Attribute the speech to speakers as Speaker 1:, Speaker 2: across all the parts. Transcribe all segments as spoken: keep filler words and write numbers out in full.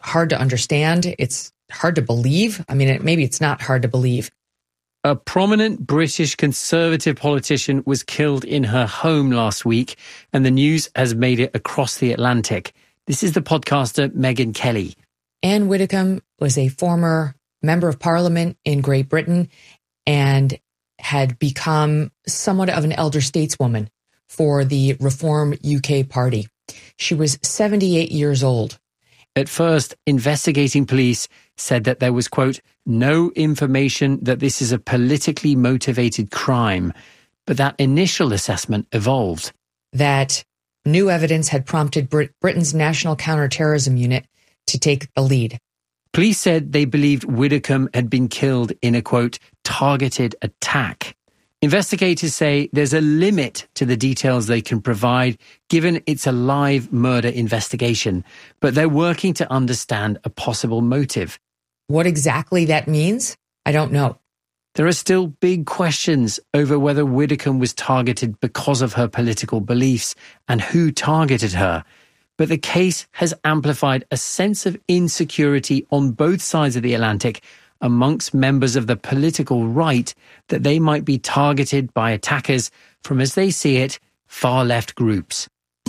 Speaker 1: hard to understand. It's hard to believe. I mean, it, maybe it's not hard to believe.
Speaker 2: A prominent British Conservative politician was killed in her home last week, and the news has made it across the Atlantic. This is the podcaster Megyn Kelly.
Speaker 1: Anne Widdecombe was a former member of parliament in Great Britain and had become somewhat of an elder stateswoman for the Reform U K party. She was seventy-eight years old.
Speaker 2: At first, investigating police said that there was, quote, no information that this is a politically motivated crime. But that initial assessment evolved.
Speaker 1: That new evidence had prompted Brit- Britain's National Counterterrorism Unit to take the lead.
Speaker 2: Police said they believed Widdecombe had been killed in a, quote, targeted attack. Investigators say there's a limit to the details they can provide, given it's a live murder investigation, but they're working to understand a possible motive.
Speaker 1: What exactly that means, I don't know.
Speaker 2: There are still big questions over whether Widdecombe was targeted because of her political beliefs and who targeted her. But the case has amplified a sense of insecurity on both sides of the Atlantic amongst members of the political right that they might be targeted by attackers from, as they see it, far-left groups.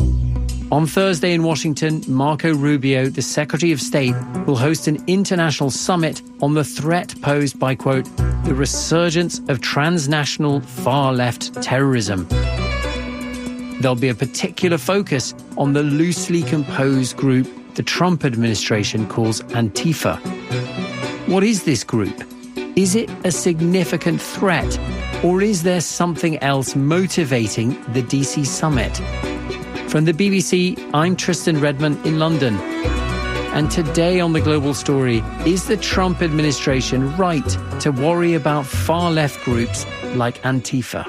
Speaker 2: On Thursday in Washington, Marco Rubio, the Secretary of State, will host an international summit on the threat posed by, quote, the resurgence of transnational far-left terrorism. There'll be a particular focus on the loosely composed group the Trump administration calls Antifa. What is this group? Is it a significant threat, or is there something else motivating the D C summit? From the B B C, I'm Tristan Redmond in London. And today on The Global Story, is the Trump administration right to worry about far-left groups like Antifa?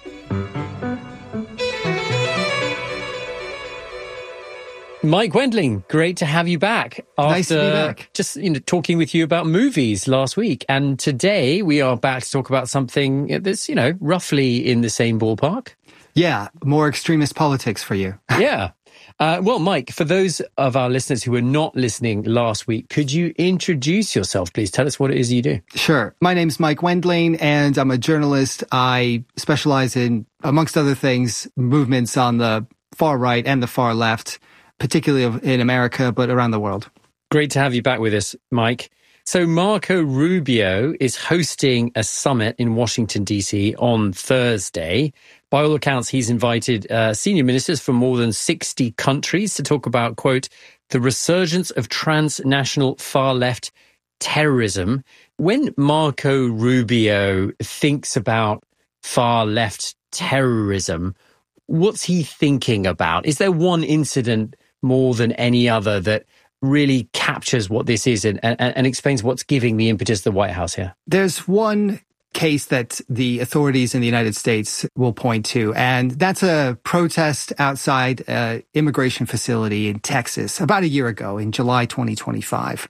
Speaker 2: Mike Wendling, great to have you back. After
Speaker 3: nice to be back.
Speaker 2: Just you know, talking with you about movies last week. And today we are back to talk about something that's, you know, roughly in the same ballpark.
Speaker 3: Yeah, more extremist politics for you.
Speaker 2: Yeah. Uh, well, Mike, for those of our listeners who were not listening last week, could you introduce yourself, please? Tell us what it is you do.
Speaker 3: Sure. My name's Mike Wendling, and I'm a journalist. I specialize in, amongst other things, movements on the far right and the far left, particularly in America, but around the world.
Speaker 2: Great to have you back with us, Mike. So Marco Rubio is hosting a summit in Washington, D C on Thursday. By all accounts, he's invited uh, senior ministers from more than sixty countries to talk about, quote, the resurgence of transnational far-left terrorism. When Marco Rubio thinks about far-left terrorism, what's he thinking about? Is there one incident more than any other that really captures what this is and, and, and explains what's giving the impetus to the White House here?
Speaker 3: There's one case that the authorities in the United States will point to, and that's a protest outside an immigration facility in Texas about a year ago in July twenty twenty-five.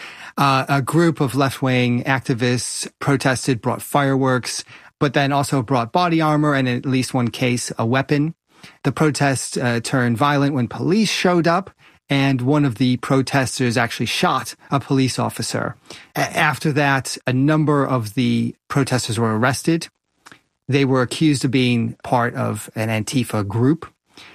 Speaker 3: Uh, a group of left-wing activists protested, brought fireworks, but then also brought body armor and in at least one case, a weapon. The protest uh, turned violent when police showed up, and one of the protesters actually shot a police officer. A- after that, a number of the protesters were arrested. They were accused of being part of an Antifa group.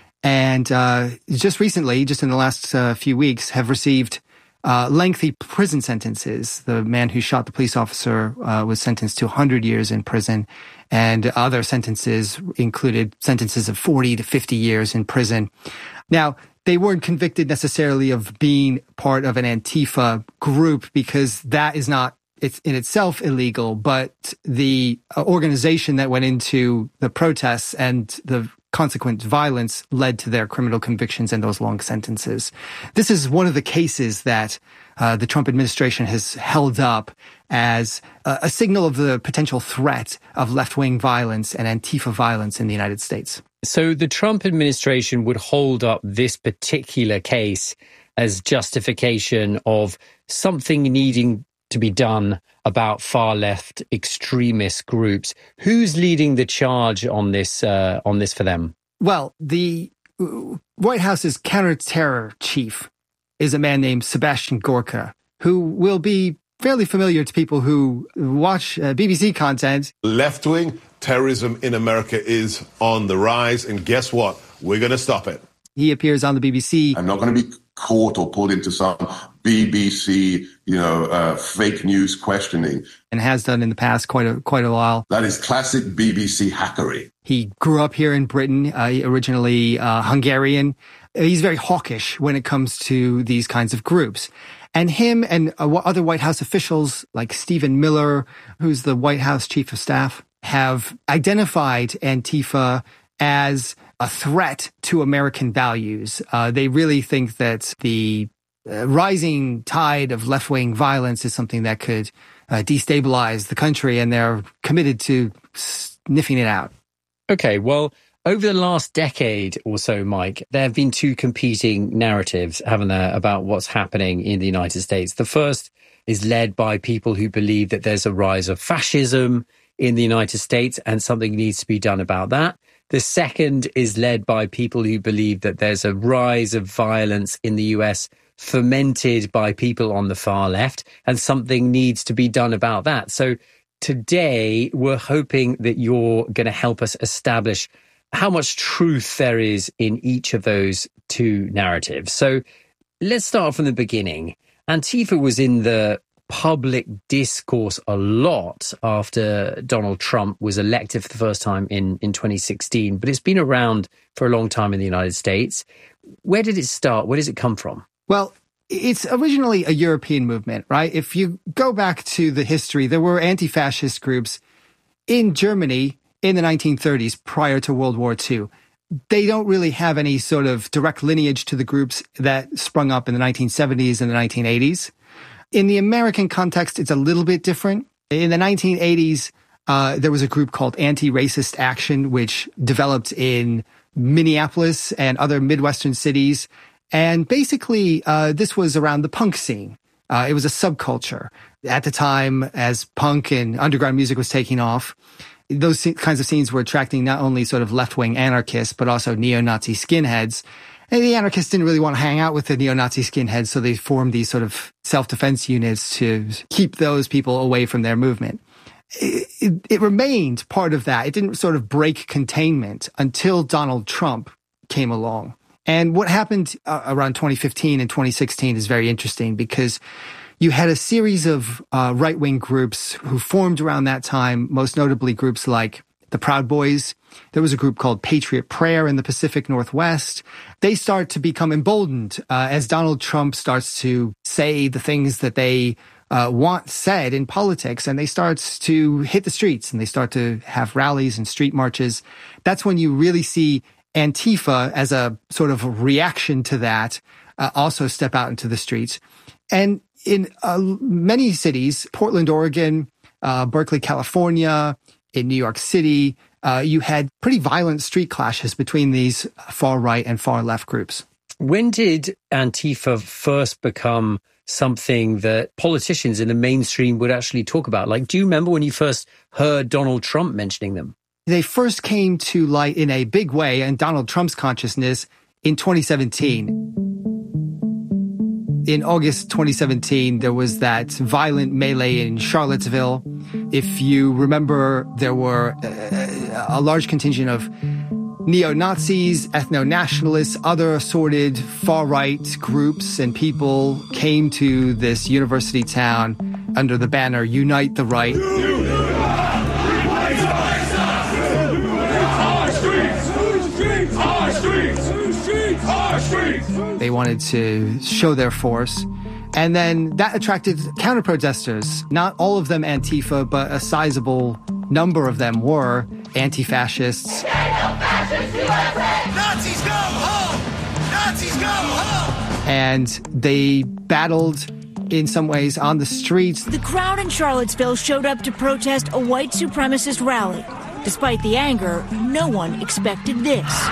Speaker 3: And uh, just recently, just in the last uh, few weeks, have received uh, lengthy prison sentences. The man who shot the police officer uh, was sentenced to one hundred years in prison. And other sentences included sentences of forty to fifty years in prison. Now, they weren't convicted necessarily of being part of an Antifa group because that is not it's in itself illegal, but the organization that went into the protests and the consequent violence led to their criminal convictions and those long sentences. This is one of the cases that uh, the Trump administration has held up as a, a signal of the potential threat of left-wing violence and Antifa violence in the United States.
Speaker 2: So the Trump administration would hold up this particular case as justification of something needing to be done about far-left extremist groups. Who's leading the charge on this uh, on this for them?
Speaker 3: Well, the White House's counter-terror chief, is a man named Sebastian Gorka, who will be fairly familiar to people who watch uh, B B C content.
Speaker 4: Left-wing terrorism in America is on the rise, and guess what? We're going to stop it.
Speaker 3: He appears on the B B C.
Speaker 5: I'm not going to be caught or pulled into some B B C, you know, uh, fake news questioning.
Speaker 3: And has done in the past quite a quite a while.
Speaker 5: That is classic B B C hackery.
Speaker 3: He grew up here in Britain, uh, originally uh, Hungarian. He's very hawkish when it comes to these kinds of groups. And him and uh, other White House officials like Stephen Miller, who's the White House chief of staff, have identified Antifa as a threat to American values. Uh, they really think that the uh, rising tide of left-wing violence is something that could uh, destabilize the country, and they're committed to sniffing it out.
Speaker 2: Okay, well, over the last decade or so, Mike, there have been two competing narratives, haven't there, about what's happening in the United States. The first is led by people who believe that there's a rise of fascism in the United States and something needs to be done about that. The second is led by people who believe that there's a rise of violence in the U S fomented by people on the far left, and something needs to be done about that. So today, we're hoping that you're going to help us establish how much truth there is in each of those two narratives. So let's start from the beginning. Antifa was in the public discourse a lot after Donald Trump was elected for the first time in, in twenty sixteen, but it's been around for a long time in the United States. Where did it start? Where does it come from?
Speaker 3: Well, it's originally a European movement, right? If you go back to the history, there were anti-fascist groups in Germany in the nineteen thirties prior to World War Two. They don't really have any sort of direct lineage to the groups that sprung up in the nineteen seventies and the nineteen eighties. In the American context, it's a little bit different. In the nineteen eighties, uh, there was a group called Anti-Racist Action, which developed in Minneapolis and other Midwestern cities. And basically, uh, this was around the punk scene. Uh, it was a subculture. At the time, as punk and underground music was taking off, those kinds of scenes were attracting not only sort of left-wing anarchists, but also neo-Nazi skinheads. And the anarchists didn't really want to hang out with the neo-Nazi skinheads, so they formed these sort of self-defense units to keep those people away from their movement. It, it, it remained part of that. It didn't sort of break containment until Donald Trump came along. And what happened uh, around twenty fifteen and twenty sixteen is very interesting because you had a series of uh, right-wing groups who formed around that time, most notably groups like the Proud Boys. There was a group called Patriot Prayer in the Pacific Northwest. They start to become emboldened uh, as Donald Trump starts to say the things that they uh, want said in politics, and they start to hit the streets and they start to have rallies and street marches. That's when you really see Antifa, as a sort of reaction to that, uh, also step out into the streets. And in uh, many cities, Portland, Oregon, uh, Berkeley, California, in New York City, uh, you had pretty violent street clashes between these far right and far left groups.
Speaker 2: When did Antifa first become something that politicians in the mainstream would actually talk about? Like, do you remember when you first heard Donald Trump mentioning them?
Speaker 3: They first came to light in a big way in Donald Trump's consciousness in twenty seventeen. In August twenty seventeen, there was that violent melee in Charlottesville. If you remember, there were a, a large contingent of neo-Nazis, ethno-nationalists, other assorted far-right groups and people came to this university town under the banner, Unite the Right. They wanted to show their force. And then that attracted counter-protesters. Not all of them Antifa, but a sizable number of them were anti-fascists. Nazis go home! Nazis go home! And they battled in some ways on the streets.
Speaker 6: The crowd in Charlottesville showed up to protest a white supremacist rally. Despite the anger, no one expected this.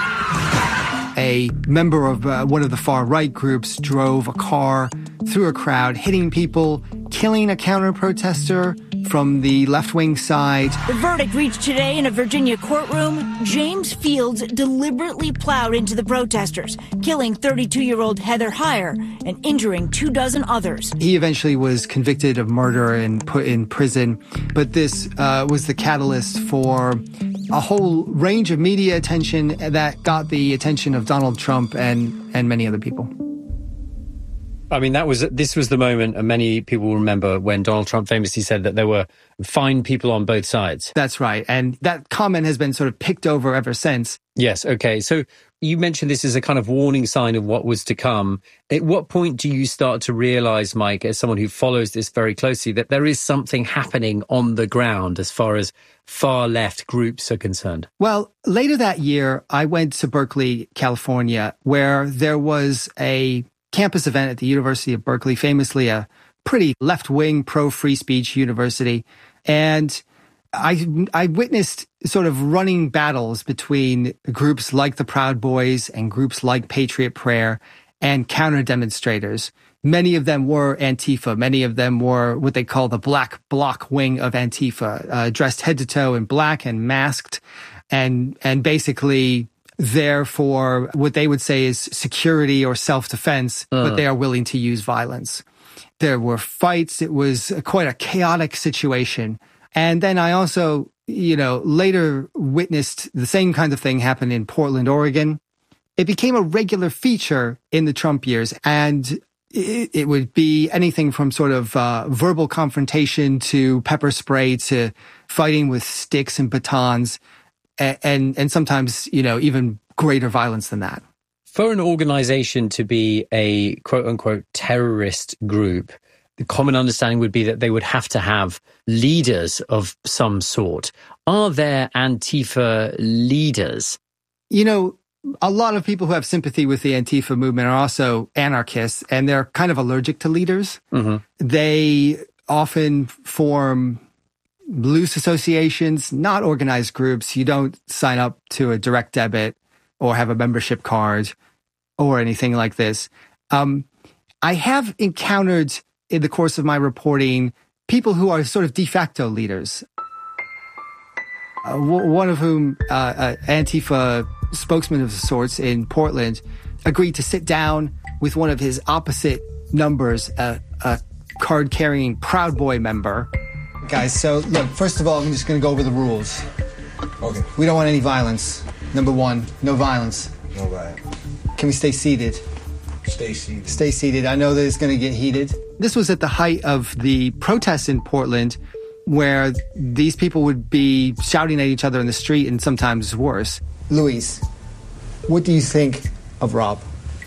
Speaker 3: A member of uh, one of the far-right groups drove a car through a crowd, hitting people, killing a counter-protester, from the left-wing side.
Speaker 6: The verdict reached today in a Virginia courtroom. James Fields deliberately plowed into the protesters, killing thirty-two-year-old Heather Heyer and injuring two dozen others.
Speaker 3: He eventually was convicted of murder and put in prison, but this uh, was the catalyst for a whole range of media attention that got the attention of Donald Trump and, and many other people.
Speaker 2: I mean, that was this was the moment, and many people will remember, when Donald Trump famously said that there were fine people on both sides.
Speaker 3: That's right. And that comment has been sort of picked over ever since.
Speaker 2: Yes. Okay. So you mentioned this as a kind of warning sign of what was to come. At what point do you start to realize, Mike, as someone who follows this very closely, that there is something happening on the ground as far as far left groups are concerned?
Speaker 3: Well, later that year, I went to Berkeley, California, where there was a campus event at the University of Berkeley, famously a pretty left-wing, pro-free speech university. And I, I witnessed sort of running battles between groups like the Proud Boys and groups like Patriot Prayer and counter-demonstrators. Many of them were Antifa. Many of them were what they call the black bloc wing of Antifa, uh, dressed head to toe in black and masked, and and basically there for what they would say is security or self-defense, uh. but they are willing to use violence. There were fights. It was quite a chaotic situation. And then I also, you know, later witnessed the same kind of thing happen in Portland, Oregon. It became a regular feature in the Trump years, and it, it would be anything from sort of uh, verbal confrontation to pepper spray to fighting with sticks and batons. And and sometimes, you know, even greater violence than that.
Speaker 2: For an organization to be a quote-unquote terrorist group, the common understanding would be that they would have to have leaders of some sort. Are there Antifa leaders?
Speaker 3: You know, a lot of people who have sympathy with the Antifa movement are also anarchists, and they're kind of allergic to leaders. Mm-hmm. They often form loose associations, not organized groups. You don't sign up to a direct debit or have a membership card or anything like this. Um, I have encountered in the course of my reporting people who are sort of de facto leaders. Uh, w- one of whom, uh, uh, Antifa spokesman of sorts in Portland, agreed to sit down with one of his opposite numbers, uh, a card-carrying Proud Boy member. Guys, so look, first of all, I'm just going to go over the rules.
Speaker 7: Okay.
Speaker 3: We don't want any violence. Number one, no violence.
Speaker 7: No violence.
Speaker 3: Can we stay seated?
Speaker 7: Stay seated.
Speaker 3: Stay seated. I know that it's going to get heated. This was at the height of the protests in Portland, where these people would be shouting at each other in the street and sometimes worse. Luis, what do you think of Rob?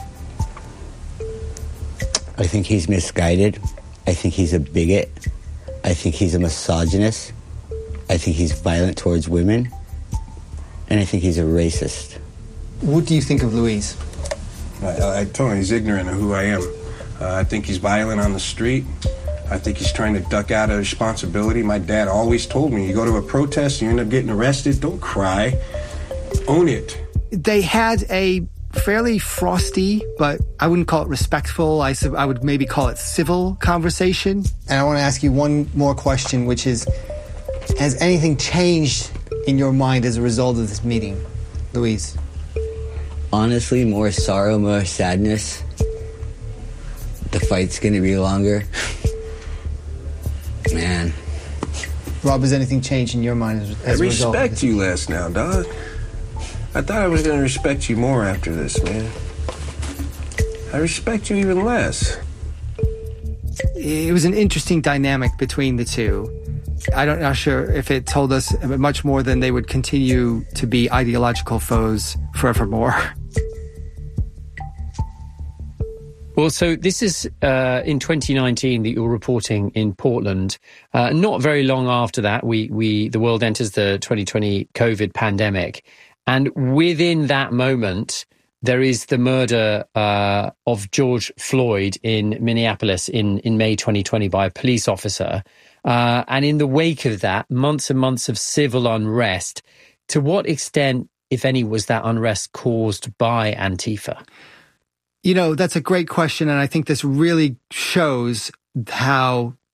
Speaker 8: I think he's misguided. I think he's a bigot. I think he's a misogynist. I think he's violent towards women. And I think he's a racist.
Speaker 3: What do you think of Luis?
Speaker 7: I, I told him he's ignorant of who I am. Uh, I think he's violent on the street. I think he's trying to duck out of responsibility. My dad always told me, you go to a protest, you end up getting arrested, don't cry. Own it.
Speaker 3: They had a fairly frosty, but I wouldn't call it respectful. I, I would maybe call it civil conversation. And I want to ask you one more question, which is, has anything changed in your mind as a result of this meeting, Luis?
Speaker 8: Honestly, more sorrow, more sadness. The fight's going to be longer. Man.
Speaker 3: Rob, has anything changed in your mind as, as
Speaker 7: I
Speaker 3: a result of
Speaker 7: respect
Speaker 3: this?
Speaker 7: you less now, dog. I thought I was going to respect you more after this, man. I respect you even less.
Speaker 3: It was an interesting dynamic between the two. I don't, not sure if it told us much more than they would continue to be ideological foes forevermore.
Speaker 2: Well, so this is uh, in twenty nineteen that you're reporting in Portland. Uh, not very long after that, we we the world enters the twenty twenty COVID pandemic. And within that moment, there is the murder uh, of George Floyd in Minneapolis in, in May twenty twenty by a police officer. Uh, and in the wake of that, months and months of civil unrest. To what extent, if any, was that unrest caused by Antifa?
Speaker 3: You know, that's a great question. And I think this really shows how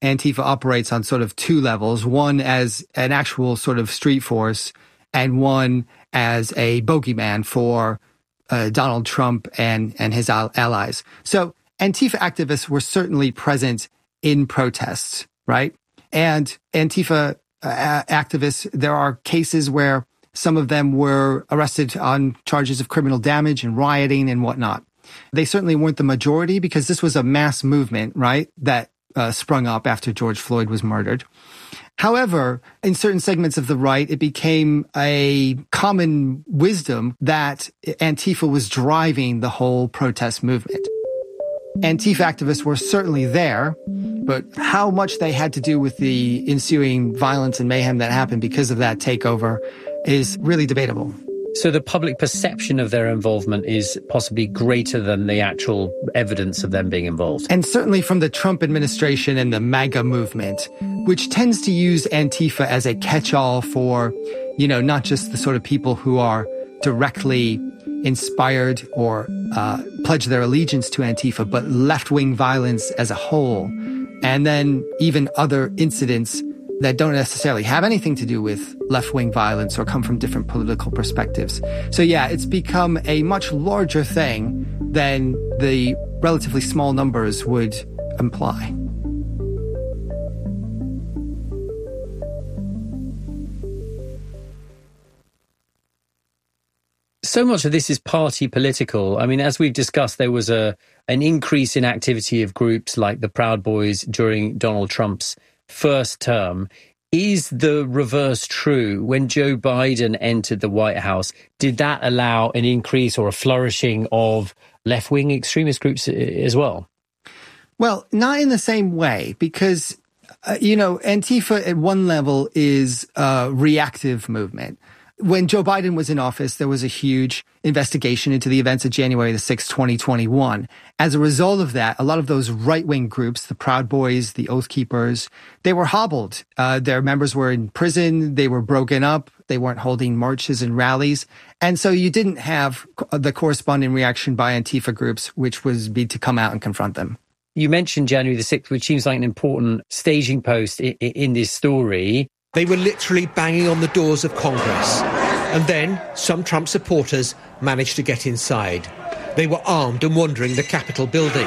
Speaker 3: Antifa operates on sort of two levels, one as an actual sort of street force and one as a bogeyman for uh, Donald Trump and, and his al- allies. So Antifa activists were certainly present in protests, right? And Antifa uh, activists, there are cases where some of them were arrested on charges of criminal damage and rioting and whatnot. They certainly weren't the majority because this was a mass movement, right, that uh, sprung up after George Floyd was murdered. However, in certain segments of the right, it became a common wisdom that Antifa was driving the whole protest movement. Antifa activists were certainly there, but how much they had to do with the ensuing violence and mayhem that happened because of that takeover is really debatable.
Speaker 2: So the public perception of their involvement is possibly greater than the actual evidence of them being involved.
Speaker 3: And certainly from the Trump administration and the MAGA movement, which tends to use Antifa as a catch-all for, you know, not just the sort of people who are directly inspired or uh, pledge their allegiance to Antifa, but left-wing violence as a whole. And then even other incidents that don't necessarily have anything to do with left-wing violence or come from different political perspectives. So yeah, it's become a much larger thing than the relatively small numbers would imply.
Speaker 2: So much of this is party political. I mean, as we've discussed, there was a an increase in activity of groups like the Proud Boys during Donald Trump's first term. Is the reverse true? When Joe Biden entered the White House, did that allow an increase or a flourishing of left-wing extremist groups as well?
Speaker 3: Well, not in the same way, because, uh, you know, Antifa at one level is a reactive movement. When Joe Biden was in office, there was a huge investigation into the events of January the sixth, twenty twenty-one. As a result of that, a lot of those right-wing groups, the Proud Boys, the Oath Keepers, they were hobbled. Uh, their members were in prison. They were broken up. They weren't holding marches and rallies. And so you didn't have the corresponding reaction by Antifa groups, which was be to come out and confront them.
Speaker 2: You mentioned January the sixth, which seems like an important staging post in, in this story.
Speaker 9: They were literally banging on the doors of Congress. And then some Trump supporters managed to get inside. They were armed and wandering the Capitol building.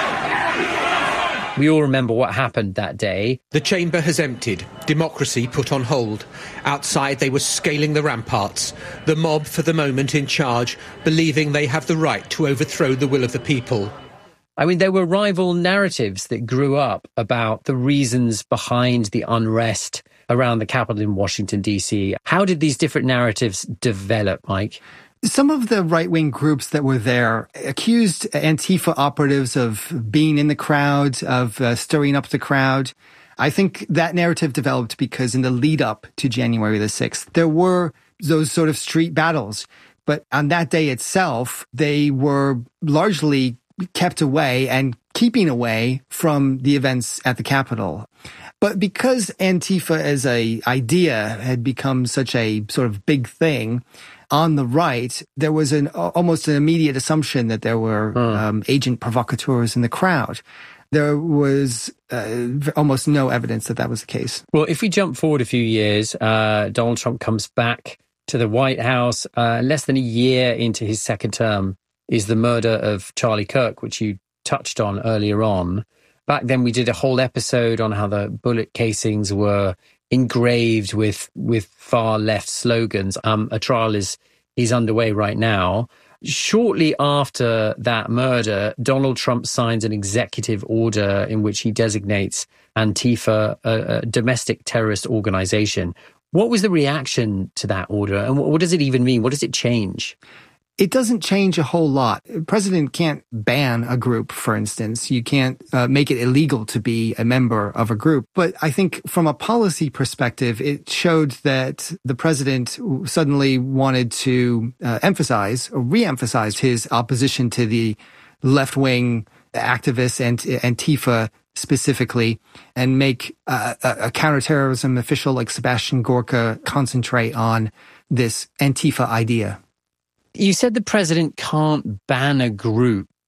Speaker 2: We all remember what happened that day.
Speaker 9: The chamber has emptied, democracy put on hold. Outside, they were scaling the ramparts, the mob for the moment in charge, believing they have the right to overthrow the will of the people.
Speaker 2: I mean, there were rival narratives that grew up about the reasons behind the unrest around the Capitol in Washington, D C. How did these different narratives develop, Mike?
Speaker 3: Some of the right-wing groups that were there accused Antifa operatives of being in the crowd, of uh, stirring up the crowd. I think that narrative developed because in the lead up to January the sixth, there were those sort of street battles. But on that day itself, they were largely kept away and keeping away from the events at the Capitol. But because Antifa as a idea had become such a sort of big thing on the right, there was an almost an immediate assumption that there were mm. um, agent provocateurs in the crowd. There was uh, almost no evidence that that was the case.
Speaker 2: Well, if we jump forward a few years, uh, Donald Trump comes back to the White House. Uh, less than a year into his second term is the murder of Charlie Kirk, which you touched on earlier on. Back then, we did a whole episode on how the bullet casings were engraved with with far left slogans. Um, a trial is is underway right now. Shortly after that murder, Donald Trump signs an executive order in which he designates Antifa a, a domestic terrorist organization. What was the reaction to that order, and what, what does it even mean? What does it change?
Speaker 3: It doesn't change a whole lot. The president can't ban a group, for instance. You can't uh, make it illegal to be a member of a group. But I think from a policy perspective, it showed that the president suddenly wanted to uh, emphasize or re-emphasize his opposition to the left-wing activists and Antifa specifically, and make uh, a, a counterterrorism official like Sebastian Gorka concentrate on this Antifa idea.
Speaker 2: You said the president can't ban a group.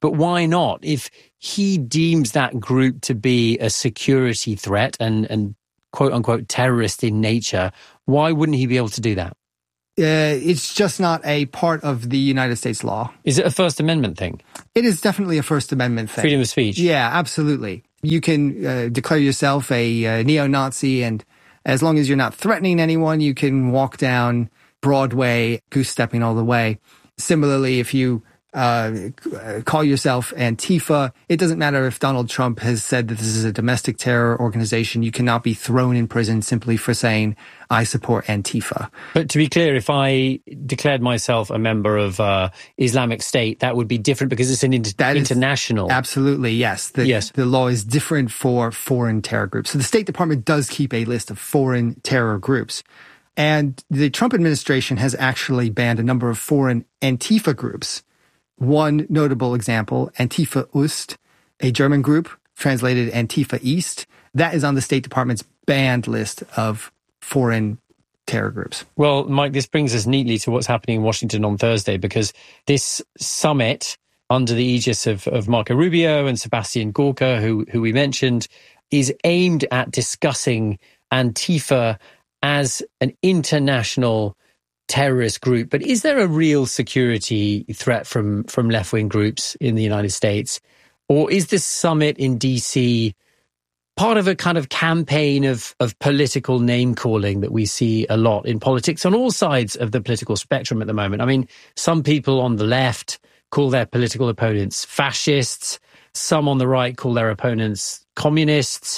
Speaker 2: But why not? If he deems that group to be a security threat and, and quote unquote terrorist in nature, why wouldn't he be able to do that?
Speaker 3: Uh, it's just not a part of the United States law.
Speaker 2: Is it a First Amendment thing?
Speaker 3: It is definitely a First Amendment thing.
Speaker 2: Freedom of speech?
Speaker 3: Yeah, absolutely. You can uh, declare yourself a uh, neo-Nazi, and as long as you're not threatening anyone, you can walk down Broadway, goose-stepping all the way. Similarly, if you uh, call yourself Antifa, it doesn't matter if Donald Trump has said that this is a domestic terror organization. You cannot be thrown in prison simply for saying, I support Antifa.
Speaker 2: But to be clear, if I declared myself a member of uh, Islamic State, that would be different because it's an inter-
Speaker 3: that
Speaker 2: international.
Speaker 3: Is, absolutely, yes. The,
Speaker 2: yes.
Speaker 3: The law is different for foreign terror groups. So the State Department does keep a list of foreign terror groups. And the Trump administration has actually banned a number of foreign Antifa groups. One notable example, Antifa Ost, a German group, translated Antifa East, that is on the State Department's banned list of foreign terror groups.
Speaker 2: Well, Mike, this brings us neatly to what's happening in Washington on Thursday, because this summit under the aegis of, of Marco Rubio and Sebastian Gorka, who, who we mentioned, is aimed at discussing Antifa as an international terrorist group. But is there a real security threat from, from left-wing groups in the United States? Or is this summit in D C part of a kind of campaign of, of political name-calling that we see a lot in politics on all sides of the political spectrum at the moment? I mean, some people on the left call their political opponents fascists. Some on the right call their opponents communists.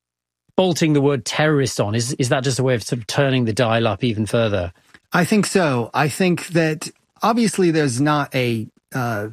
Speaker 2: Bolting the word terrorist on, is, is that just a way of sort of turning the dial up even further?
Speaker 3: I think so. I think that obviously there's not a uh,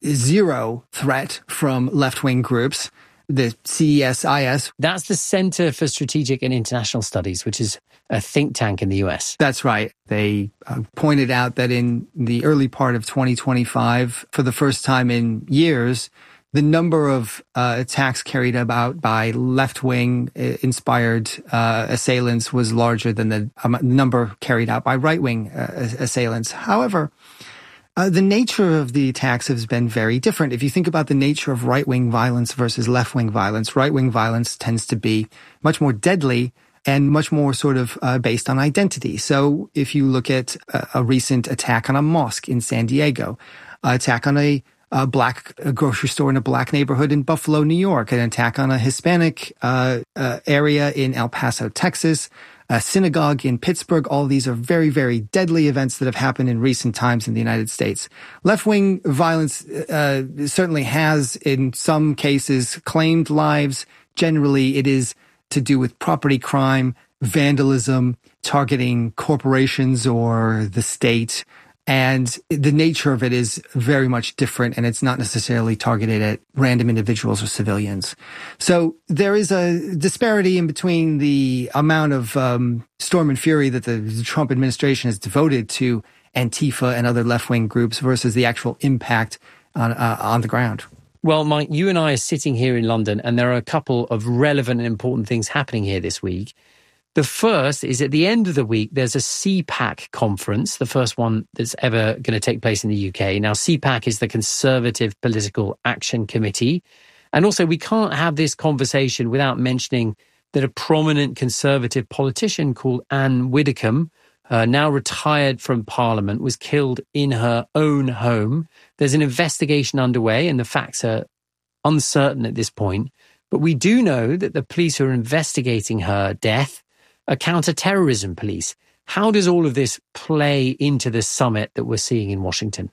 Speaker 3: zero threat from left-wing groups. The C S I S.
Speaker 2: That's the Center for Strategic and International Studies, which is a think tank in the U S.
Speaker 3: That's right. They uh, pointed out that in the early part of twenty twenty-five, for the first time in years, the number of uh, attacks carried out by left-wing inspired uh, assailants was larger than the um, number carried out by right-wing uh, assailants. However, uh, the nature of the attacks has been very different. If you think about the nature of right-wing violence versus left-wing violence, right-wing violence tends to be much more deadly and much more sort of uh, based on identity. So if you look at a, a recent attack on a mosque in San Diego, an attack on a a black a grocery store in a black neighborhood in Buffalo, New York, an attack on a Hispanic uh, uh, area in El Paso, Texas, a synagogue in Pittsburgh. All these are very, very deadly events that have happened in recent times in the United States. Left-wing violence uh, certainly has, in some cases, claimed lives. Generally, it is to do with property crime, vandalism, targeting corporations or the state. And the nature of it is very much different, and it's not necessarily targeted at random individuals or civilians. So there is a disparity in between the amount of um, storm and fury that the, the Trump administration has devoted to Antifa and other left-wing groups versus the actual impact on, uh, on the ground.
Speaker 2: Well, Mike, you and I are sitting here in London, and there are a couple of relevant and important things happening here this week. The first is at the end of the week, there's a C PAC conference, the first one that's ever going to take place in the U K. Now, C PAC is the Conservative Political Action Committee. And also, we can't have this conversation without mentioning that a prominent Conservative politician called Anne Widdecombe, uh, now retired from Parliament, was killed in her own home. There's an investigation underway, and the facts are uncertain at this point. But we do know that the police who are investigating her death are counter-terrorism police. How does all of this play into the summit that we're seeing in Washington?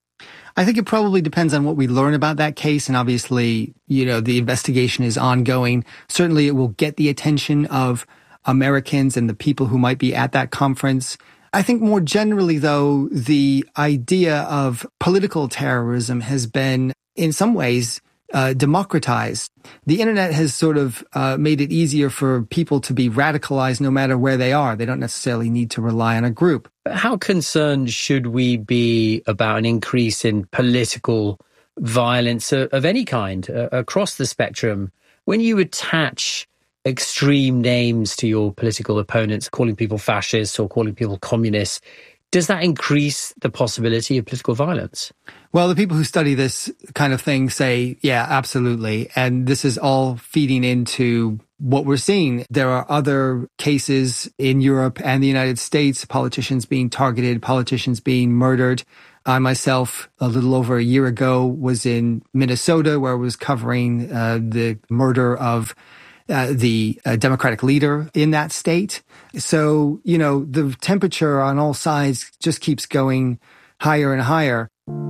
Speaker 3: I think it probably depends on what we learn about that case. And obviously, you know, the investigation is ongoing. Certainly, it will get the attention of Americans and the people who might be at that conference. I think more generally, though, the idea of political terrorism has been, in some ways, Uh, democratized. The internet has sort of uh, made it easier for people to be radicalized no matter where they are. They don't necessarily need to rely on a group.
Speaker 2: But how concerned should we be about an increase in political violence of, of any kind uh, across the spectrum? When you attach extreme names to your political opponents, calling people fascists or calling people communists, Does that increase the possibility of political violence?
Speaker 3: Well, the people who study this kind of thing say, yeah, absolutely. And this is all feeding into what we're seeing. There are other cases in Europe and the United States, politicians being targeted, politicians being murdered. I myself, a little over a year ago, was in Minnesota where I was covering uh, the murder of uh, the uh, Democratic leader in that state. So, you know, the temperature on all sides just keeps going higher and higher.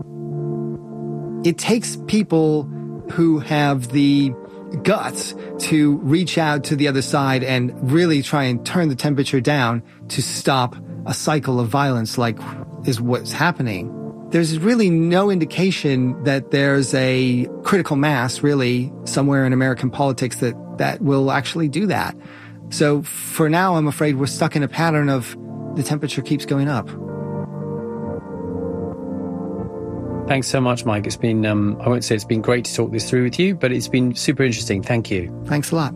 Speaker 3: It takes people who have the guts to reach out to the other side and really try and turn the temperature down to stop a cycle of violence like is what's happening. There's really no indication that there's a critical mass really somewhere in American politics that, that will actually do that. So for now, I'm afraid we're stuck in a pattern of the temperature keeps going up.
Speaker 2: Thanks so much, Mike. It's been, um, I won't say it's been great to talk this through with you, but it's been super interesting. Thank you.
Speaker 3: Thanks a lot.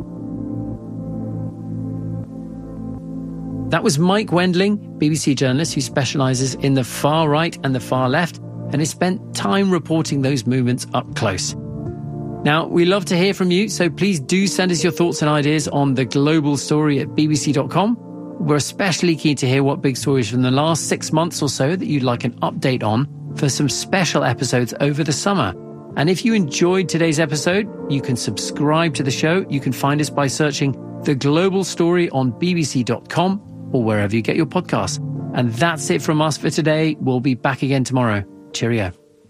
Speaker 2: That was Mike Wendling, B B C journalist who specialises in the far right and the far left and has spent time reporting those movements up close. Now, we love to hear from you, so please do send us your thoughts and ideas on The Global Story at b b c dot com. We're especially keen to hear what big stories from the last six months or so that you'd like an update on for some special episodes over the summer. And if you enjoyed today's episode, you can subscribe to the show. You can find us by searching The Global Story on b b c dot com or wherever you get your podcasts. And that's it from us for today. We'll be back again tomorrow. Cheerio.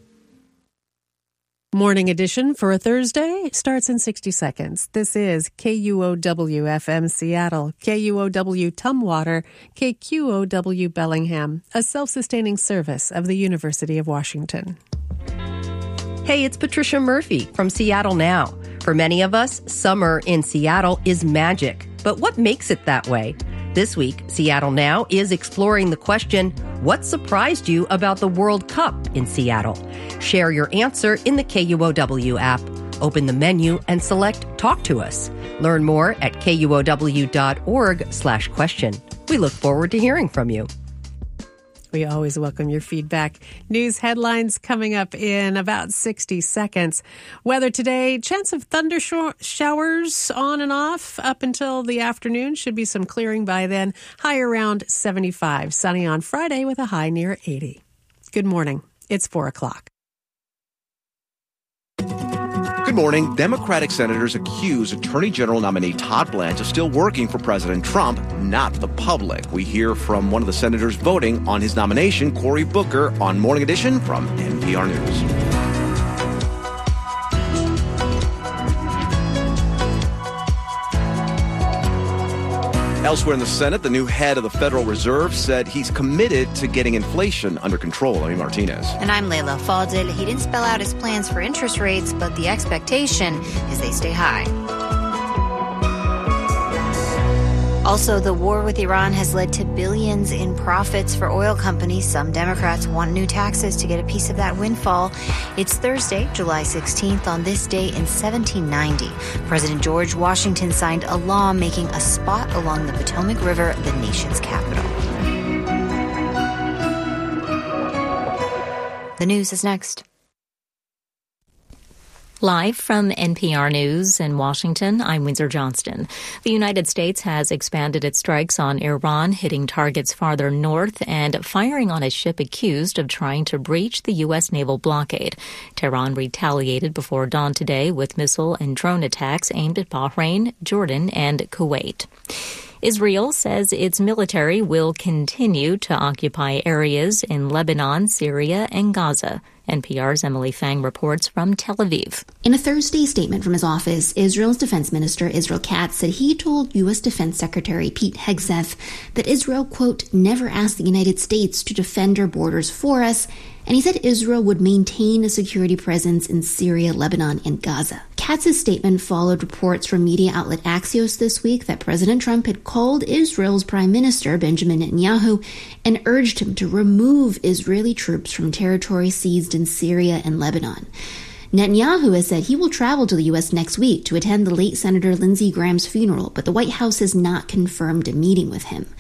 Speaker 10: Morning edition for a Thursday starts in sixty seconds. This is K U O W F M Seattle, K U O W Tumwater, K Q O W Bellingham, a self-sustaining service of the University of Washington.
Speaker 11: Hey, it's Patricia Murphy from Seattle Now. For many of us, summer in Seattle is magic. But what makes it that way? This week, Seattle Now is exploring the question, what surprised you about the World Cup in Seattle? Share your answer in the K U O W app. Open the menu and select Talk to Us. Learn more at K U O W dot org slash question. We look forward to hearing from you.
Speaker 10: We always welcome your feedback. News headlines coming up in about sixty seconds. Weather today, chance of thunder showers on and off up until the afternoon. Should be some clearing by then. High around seventy-five. Sunny on Friday with a high near eighty. Good morning. It's four o'clock.
Speaker 12: Good morning. Democratic senators accuse Attorney General nominee Todd Blanche of still working for President Trump, not the public. We hear from one of the senators voting on his nomination, Cory Booker, on Morning Edition from N P R News. Elsewhere in the Senate, the new head of the Federal Reserve said he's committed to getting inflation under control. Amy Martinez.
Speaker 13: And I'm Leila Fadel. He didn't spell out his plans for interest rates, but the expectation is they stay high. Also, the war with Iran has led to billions in profits for oil companies. Some Democrats want new taxes to get a piece of that windfall. It's Thursday, July sixteenth. On this day in seventeen ninety, President George Washington signed a law making a spot along the Potomac River the nation's capital. The news is next.
Speaker 14: Live from N P R News in Washington, I'm Windsor Johnston. The United States has expanded its strikes on Iran, hitting targets farther north and firing on a ship accused of trying to breach the U S naval blockade. Tehran retaliated before dawn today with missile and drone attacks aimed at Bahrain, Jordan, and Kuwait. Israel says its military will continue to occupy areas in Lebanon, Syria, and Gaza. N P R's Emily Fang reports from Tel Aviv.
Speaker 15: In a Thursday statement from his office, Israel's defense minister Israel Katz said he told U S Defense Secretary Pete Hegseth that Israel, quote, never asked the United States to defend our borders for us, and he said Israel would maintain a security presence in Syria, Lebanon, and Gaza. Katz's statement followed reports from media outlet Axios this week that President Trump had called Israel's Prime Minister Benjamin Netanyahu and urged him to remove Israeli troops from territory seized in Syria and Lebanon. Netanyahu has said he will travel to the U S next week to attend the late Senator Lindsey Graham's funeral, but the White House has not confirmed a meeting with him.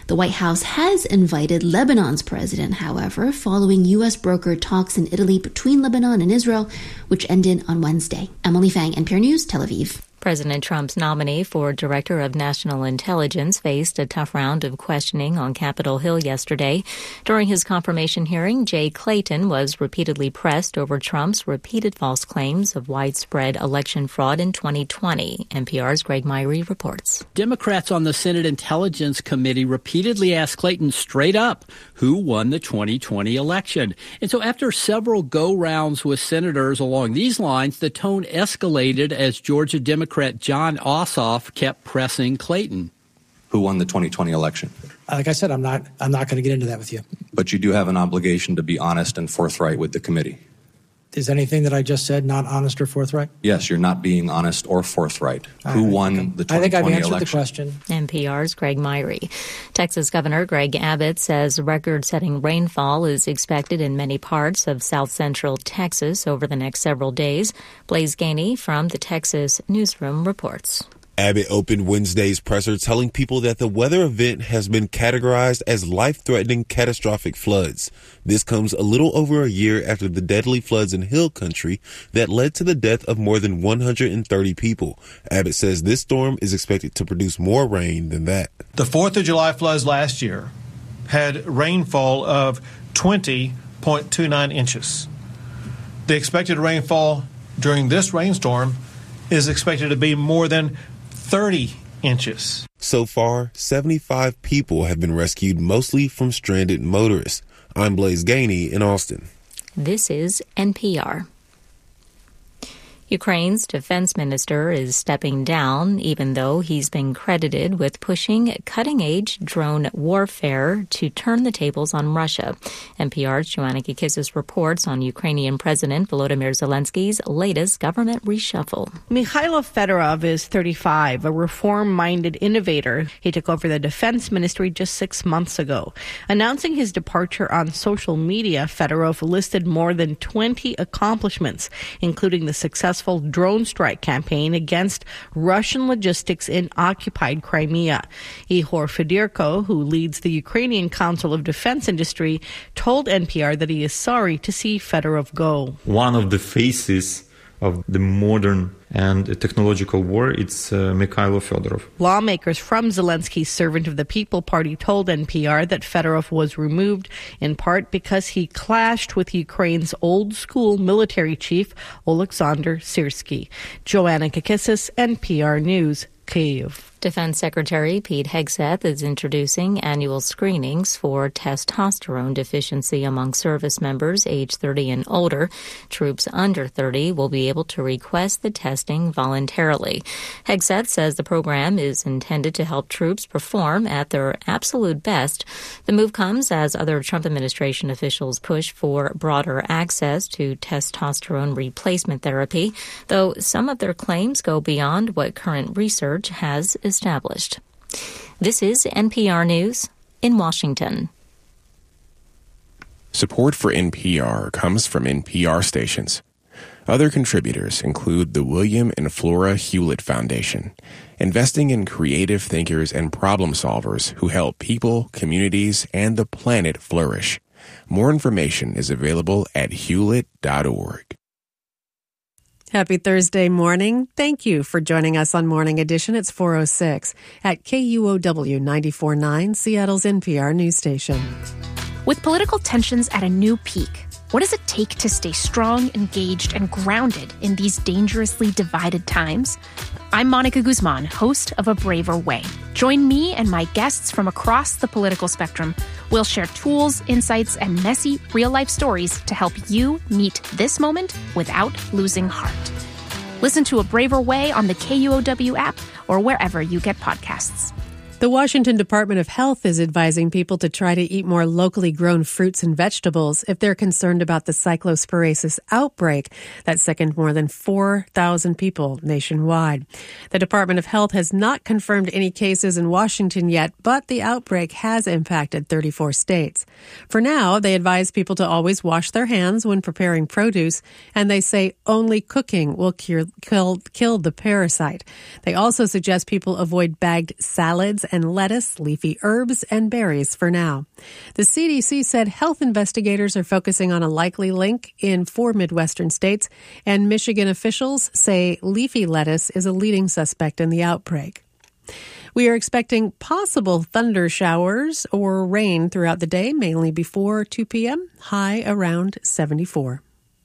Speaker 15: The White House has invited Lebanon's president, however, following U S brokered talks in Italy between Lebanon and Israel, which ended on Wednesday. Emily Fang, N P R News, Tel Aviv.
Speaker 14: President Trump's nominee for Director of National Intelligence faced a tough round of questioning on Capitol Hill yesterday. During his confirmation hearing, Jay Clayton was repeatedly pressed over Trump's repeated false claims of widespread election fraud in twenty twenty. N P R's Greg Myrie reports.
Speaker 16: Democrats on the Senate Intelligence Committee repeatedly asked Clayton straight up who won the twenty twenty election. And so after several go-rounds with senators along these lines, the tone escalated as Georgia Democrat John Ossoff kept pressing Clayton.
Speaker 17: Who won the twenty twenty election?
Speaker 18: Like I said, I'm not I'm not going to get into that with you.
Speaker 17: But you do have an obligation to be honest and forthright with the committee.
Speaker 18: Is anything that I just said not honest or forthright?
Speaker 17: Yes, you're not being honest or forthright.
Speaker 18: All
Speaker 17: Who
Speaker 18: right,
Speaker 17: won
Speaker 18: okay.
Speaker 17: the twenty twenty
Speaker 18: I think I've answered
Speaker 17: election?
Speaker 18: the question.
Speaker 14: N P R's Greg Myrie. Texas Governor Greg Abbott says record-setting rainfall is expected in many parts of south-central Texas over the next several days. Blaise Gainey from the Texas Newsroom reports.
Speaker 19: Abbott opened Wednesday's presser telling people that the weather event has been categorized as life-threatening catastrophic floods. This comes a little over a year after the deadly floods in Hill Country that led to the death of more than one hundred thirty people. Abbott says this storm is expected to produce more rain than that.
Speaker 20: The fourth of July floods last year had rainfall of twenty point two nine inches. The expected rainfall during this rainstorm is expected to be more than thirty inches.
Speaker 19: So far, seventy-five people have been rescued, mostly from stranded motorists. I'm Blaise Gainey in Austin.
Speaker 14: This is N P R. Ukraine's defense minister is stepping down, even though he's been credited with pushing cutting-edge drone warfare to turn the tables on Russia. N P R's Joanna Kikissis reports on Ukrainian President Volodymyr Zelensky's latest government reshuffle.
Speaker 21: Mikhailo Fedorov is thirty-five, a reform-minded innovator. He took over the defense ministry just six months ago. Announcing his departure on social media, Fedorov listed more than twenty accomplishments, including the successful drone strike campaign against Russian logistics in occupied Crimea. Ihor Fedirko, who leads the Ukrainian Council of Defense Industry, told N P R that he is sorry to see Fedorov go.
Speaker 22: One of the faces of the modern and technological war, it's uh, Mikhailo Fedorov.
Speaker 21: Lawmakers from Zelensky's Servant of the People party told N P R that Fedorov was removed in part because he clashed with Ukraine's old-school military chief, Oleksandr Syrsky. Joanna Kikissis, N P R News, Kyiv.
Speaker 14: Defense Secretary Pete Hegseth is introducing annual screenings for testosterone deficiency among service members age thirty and older. Troops under thirty will be able to request the testing voluntarily. Hegseth says the program is intended to help troops perform at their absolute best. The move comes as other Trump administration officials push for broader access to testosterone replacement therapy, though some of their claims go beyond what current research has established. This is N P R News in Washington.
Speaker 23: Support for N P R comes from N P R stations. Other contributors include the William and Flora Hewlett Foundation, investing in creative thinkers and problem solvers who help people, communities, and the planet flourish. More information is available at hewlett dot org.
Speaker 10: Happy Thursday morning. Thank you for joining us on Morning Edition. It's four oh six at K U O W ninety-four point nine, Seattle's N P R news station.
Speaker 24: With political tensions at a new peak, what does it take to stay strong, engaged, and grounded in these dangerously divided times? I'm Monica Guzman, host of A Braver Way. Join me and my guests from across the political spectrum. We'll share tools, insights, and messy, real-life stories to help you meet this moment without losing heart. Listen to A Braver Way on the K U O W app or wherever you get podcasts.
Speaker 10: The Washington Department of Health is advising people to try to eat more locally grown fruits and vegetables if they're concerned about the cyclosporasis outbreak that sickened more than four thousand people nationwide. The Department of Health has not confirmed any cases in Washington yet, but the outbreak has impacted thirty-four states. For now, they advise people to always wash their hands when preparing produce, and they say only cooking will cure, kill, kill the parasite. They also suggest people avoid bagged salads and lettuce, leafy herbs, and berries for now. The C D C said health investigators are focusing on a likely link in four Midwestern states, and Michigan officials say leafy lettuce is a leading suspect in the outbreak. We are expecting possible thunder showers or rain throughout the day, mainly before two p.m., high around seventy-four.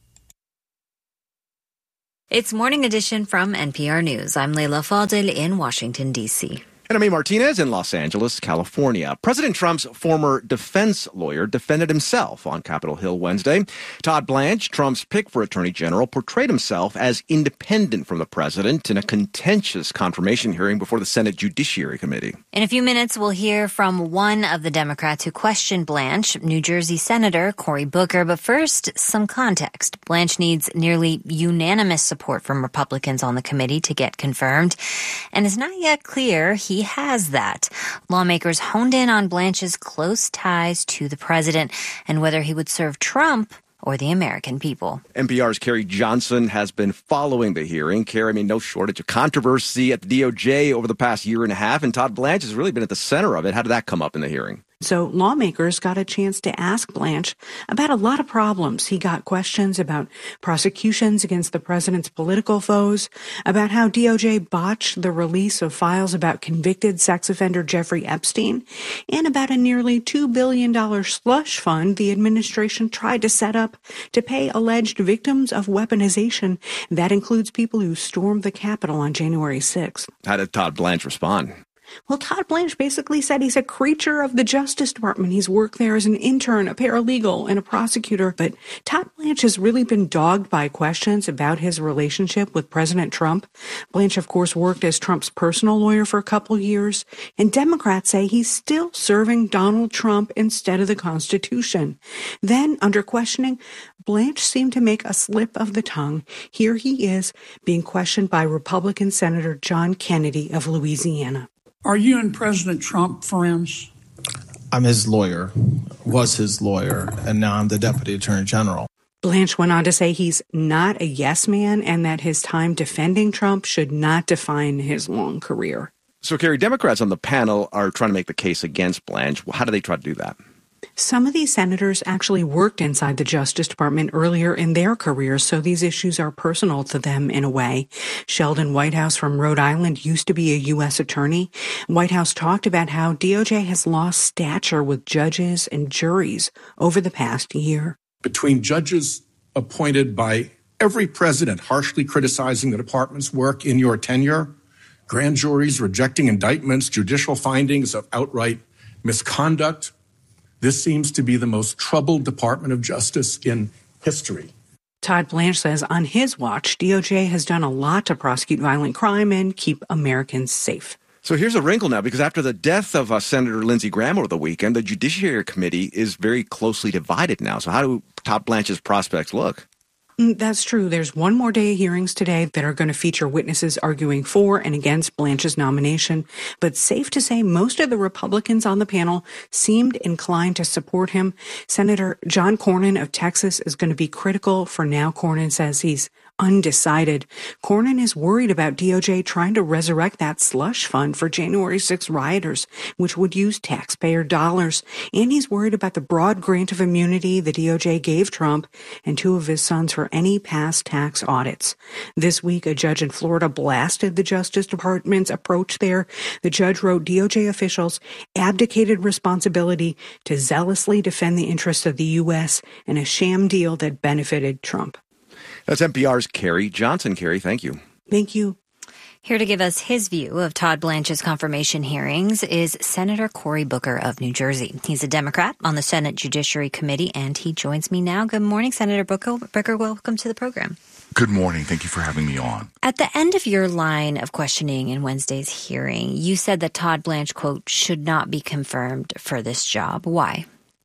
Speaker 13: It's Morning Edition from N P R News. I'm Leila Fadel in Washington, D C
Speaker 12: And I'm A. Martinez in Los Angeles, California. President Trump's former defense lawyer defended himself on Capitol Hill Wednesday. Todd Blanche, Trump's pick for attorney general, portrayed himself as independent from the president in a contentious confirmation hearing before the Senate Judiciary Committee.
Speaker 13: In a few minutes, we'll hear from one of the Democrats who questioned Blanche, New Jersey Senator Cory Booker. But first, some context. Blanche needs nearly unanimous support from Republicans on the committee to get confirmed, and it's not yet clear he has that. Lawmakers honed in on Blanche's close ties to the president and whether he would serve Trump or the American people.
Speaker 12: N P R's Carrie Johnson has been following the hearing. Carrie, I mean, no shortage of controversy at the D O J over the past year and a half, and Todd Blanche has really been at the center of it. How did that come up in the hearing?
Speaker 1: So lawmakers got a chance to ask Blanche about a lot of problems. He got questions about prosecutions against the president's political foes, about how D O J botched the release of files about convicted sex offender Jeffrey Epstein, and about a nearly two billion dollars slush fund the administration tried to set up to pay alleged victims of weaponization. That includes people who stormed the Capitol on January sixth.
Speaker 12: How did Todd Blanche respond?
Speaker 1: Well, Todd Blanche basically said he's a creature of the Justice Department. He's worked there as an intern, a paralegal, and a prosecutor. But Todd Blanche has really been dogged by questions about his relationship with President Trump. Blanche, of course, worked as Trump's personal lawyer for a couple years. And Democrats say he's still serving Donald Trump instead of the Constitution. Then, under questioning, Blanche seemed to make a slip of the tongue. Here he is being questioned by Republican Senator John Kennedy of Louisiana.
Speaker 4: Are you and President Trump friends?
Speaker 5: I'm his lawyer, was his lawyer, and now I'm the Deputy Attorney General.
Speaker 1: Blanche went on to say he's not a yes man and that his time defending Trump should not define his long career.
Speaker 12: So, Carrie, Democrats on the panel are trying to make the case against Blanche. How do they try to do that?
Speaker 1: Some of these senators actually worked inside the Justice Department earlier in their careers, so these issues are personal to them in a way. Sheldon Whitehouse from Rhode Island used to be a U S attorney. Whitehouse talked about how D O J has lost stature with judges and juries over the past year.
Speaker 6: Between judges appointed by every president harshly criticizing the department's work in your tenure, grand juries rejecting indictments, judicial findings of outright misconduct, this seems to be the most troubled Department of Justice in history.
Speaker 1: Todd Blanche says on his watch, D O J has done a lot to prosecute violent crime and keep Americans safe.
Speaker 12: So here's a wrinkle now, because after the death of uh, Senator Lindsey Graham over the weekend, the Judiciary Committee is very closely divided now. So how do Todd Blanche's prospects look?
Speaker 1: That's true. There's one more day of hearings today that are going to feature witnesses arguing for and against Blanche's nomination. But safe to say, most of the Republicans on the panel seemed inclined to support him. Senator John Cornyn of Texas is going to be critical. For now, Cornyn says he's undecided. Cornyn is worried about D O J trying to resurrect that slush fund for January sixth rioters, which would use taxpayer dollars. And he's worried about the broad grant of immunity the D O J gave Trump and two of his sons for any past tax audits. This week, a judge in Florida blasted the Justice Department's approach there. The judge wrote D O J officials abdicated responsibility to zealously defend the interests of the U S in a sham deal that benefited Trump.
Speaker 12: That's N P R's Carrie Johnson. Carrie, thank you.
Speaker 1: Thank you.
Speaker 13: Here to give us his view of Todd Blanche's confirmation hearings is Senator Cory Booker of New Jersey. He's a Democrat on the Senate Judiciary Committee, and he joins me now. Good morning, Senator Booker. Booker, welcome to the program.
Speaker 25: Good morning. Thank you for having me on.
Speaker 13: At the end of your line of questioning in Wednesday's hearing, you said that Todd Blanche, quote, should not be confirmed for this job. Why?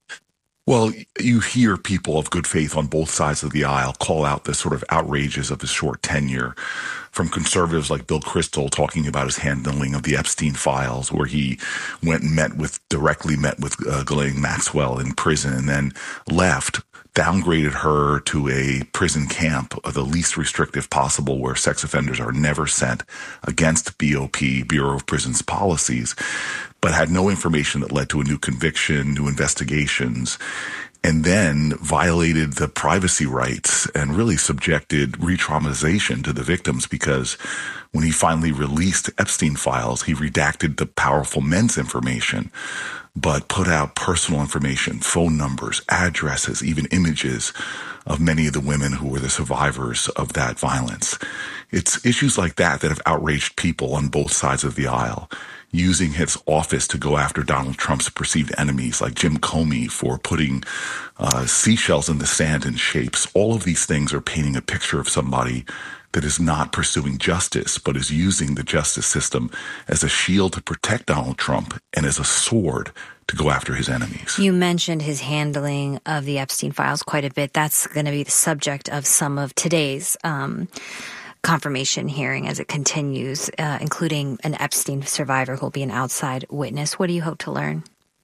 Speaker 25: Well, you hear people of good faith on both sides of the aisle call out the sort of outrages of his short tenure, from conservatives like Bill Kristol talking about his handling of the Epstein files, where he went and met with, directly met with uh, Ghislaine Maxwell in prison and then left, downgraded her to a prison camp, the least restrictive possible, where sex offenders are never sent, against B O P, Bureau of Prisons policies, but had no information that led to a new conviction, new investigations, and then violated the privacy rights and really subjected re-traumatization to the victims, because when he finally released Epstein files, he redacted the powerful men's information, but put out personal information, phone numbers, addresses, even images of many of the women who were the survivors of that violence. It's issues like that that have outraged people on both sides of the aisle, using his office to go after Donald Trump's perceived enemies like Jim Comey for putting uh, seashells in the sand in shapes. All of these things are painting a picture of somebody that is not pursuing justice, but is using the justice system as a shield to protect Donald Trump and as a sword to go after his enemies.
Speaker 13: You mentioned his handling of the Epstein files quite a bit. That's going to be the subject of some of today's um confirmation hearing as it continues, uh, including an Epstein survivor who will be an outside witness. What do you hope to learn?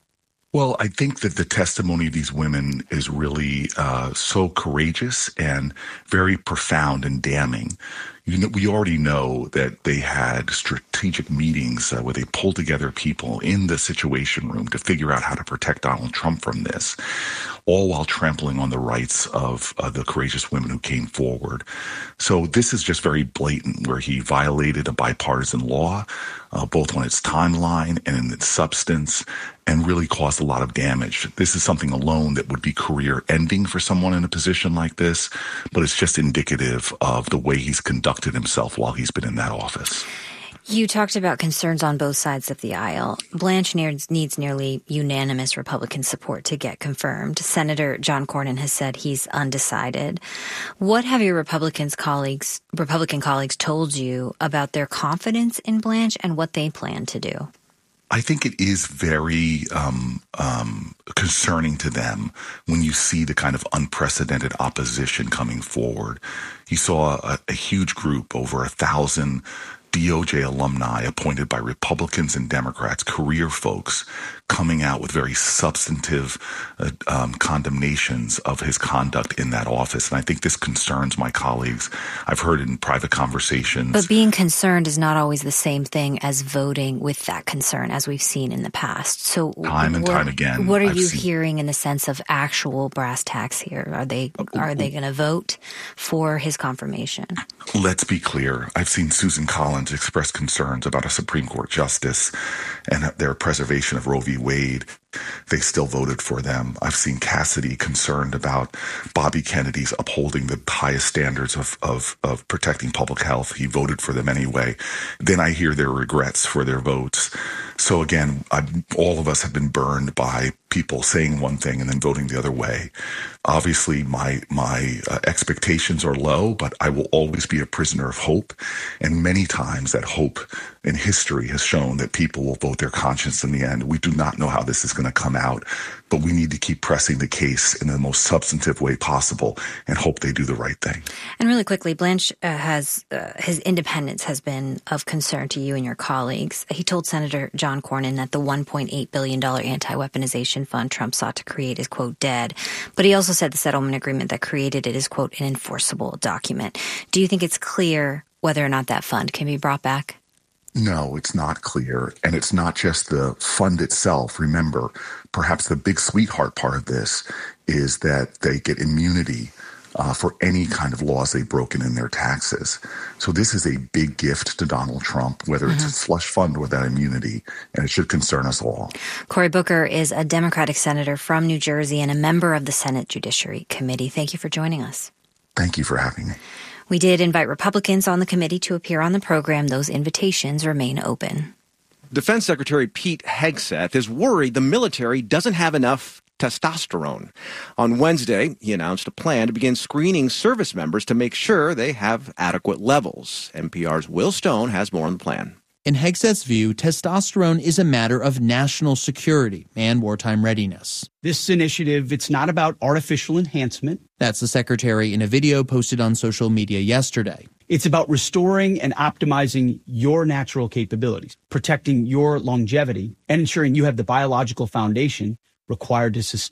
Speaker 25: Well, I think that the testimony of these women is really uh, so courageous and very profound and damning. You know, we already know that they had strategic meetings uh, where they pulled together people in the Situation Room to figure out how to protect Donald Trump from this, all while trampling on the rights of uh, the courageous women who came forward. So this is just very blatant, where he violated a bipartisan law, uh, both on its timeline and in its substance, and really caused a lot of damage. This is something alone that would be career-ending for someone in a position like this, but it's just indicative of the way he's conducted himself while he's been in that office.
Speaker 13: You talked about concerns on both sides of the aisle. Blanche needs, needs nearly unanimous Republican support to get confirmed. Senator John Cornyn has said he's undecided. What have your Republicans colleagues, Republican colleagues told you about their confidence in Blanche and what they plan to do?
Speaker 25: I think it is very um, um, concerning to them when you see the kind of unprecedented opposition coming forward. You saw a, a huge group, over a thousand D O J alumni appointed by Republicans and Democrats, career folks, coming out with very substantive uh, um, condemnations of his conduct in that office. And I think this concerns my colleagues. I've heard in private conversations.
Speaker 13: But being concerned is not always the same thing as voting with that concern, as we've seen in the past. So
Speaker 25: time and
Speaker 13: what,
Speaker 25: time again,
Speaker 13: what are
Speaker 25: I've
Speaker 13: you
Speaker 25: seen...
Speaker 13: hearing in the sense of actual brass tacks here? Are they are they going to vote for his confirmation?
Speaker 25: Let's be clear. I've seen Susan Collins express concerns about a Supreme Court justice and their preservation of Roe v. Wade. They still voted for them. I've seen Cassidy concerned about Bobby Kennedy's upholding the highest standards of, of, of protecting public health. He voted for them anyway. Then I hear their regrets for their votes. So again, I, all of us have been burned by people saying one thing and then voting the other way. Obviously, my my uh, expectations are low, but I will always be a prisoner of hope. And many times that hope in history has shown that people will vote their conscience in the end. We do not know how this is going to come out, but we need to keep pressing the case in the most substantive way possible and hope they do the right thing.
Speaker 13: And really quickly, Blanche uh, has uh, his independence has been of concern to you and your colleagues. He told Senator John Cornyn that the one point eight billion dollars anti-weaponization fund Trump sought to create is, quote, dead. But he also said the settlement agreement that created it is, quote, an enforceable document. Do you think it's clear whether or not that fund can be brought back?
Speaker 25: No, it's not clear. And it's not just the fund itself. Remember, perhaps the big sweetheart part of this is that they get immunity uh, for any kind of laws they've broken in their taxes. So this is a big gift to Donald Trump, whether mm-hmm. it's a slush fund or that immunity, and it should concern us all.
Speaker 13: Cory Booker is a Democratic senator from New Jersey and a member of the Senate Judiciary Committee. Thank you for joining us.
Speaker 25: Thank you for having me.
Speaker 13: We did invite Republicans on the committee to appear on the program. Those invitations remain open.
Speaker 12: Defense Secretary Pete Hegseth is worried the military doesn't have enough testosterone. On Wednesday, he announced a plan to begin screening service members to make sure they have adequate levels. N P R's Will Stone has more on the plan.
Speaker 2: In Hegseth's view, testosterone is a matter of national security and wartime readiness.
Speaker 3: This initiative, it's not about artificial enhancement.
Speaker 2: That's the secretary in a video posted on social media yesterday.
Speaker 3: It's about restoring and optimizing your natural capabilities, protecting your longevity, and ensuring you have the biological foundation required to sustain